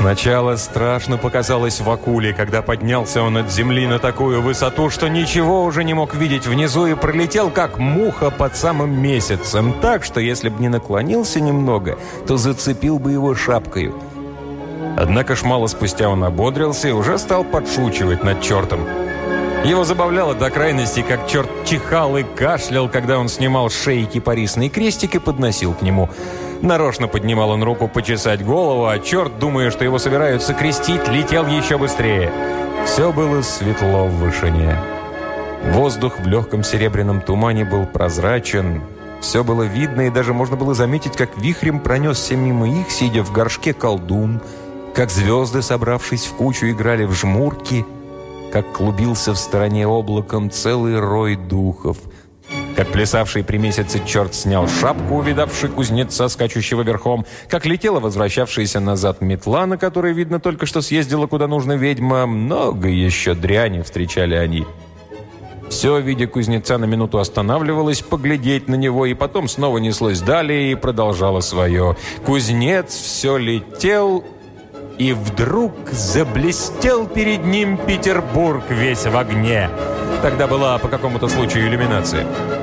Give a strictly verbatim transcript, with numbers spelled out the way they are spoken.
Сначала страшно показалось Вакуле, когда поднялся он от земли на такую высоту, что ничего уже не мог видеть внизу и пролетел, как муха под самым месяцем, так, что если бы не наклонился немного, то зацепил бы его шапкою. Однако ж мало спустя он ободрился и уже стал подшучивать над чертом. Его забавляло до крайности, как черт чихал и кашлял, когда он снимал с шеи кипарисный крестик и подносил к нему. Нарочно поднимал он руку почесать голову, а черт, думая, что его собираются крестить, летел еще быстрее. Все было светло в вышине. Воздух в легком серебряном тумане был прозрачен. Все было видно, и даже можно было заметить, как вихрем пронесся мимо их, сидя в горшке, колдун, как звезды, собравшись в кучу, играли в жмурки, как клубился в стороне облаком целый рой духов, как плясавший при месяце черт снял шапку, увидавший кузнеца, скачущего верхом, как летела возвращавшаяся назад метла, на которой, видно, только что съездила куда нужно ведьма. Много еще дряни встречали они. Все, видя кузнеца, на минуту останавливалось поглядеть на него, и потом снова неслось далее и продолжало свое. Кузнец все летел, и вдруг заблестел перед ним Петербург весь в огне. Тогда была по какому-то случаю иллюминация.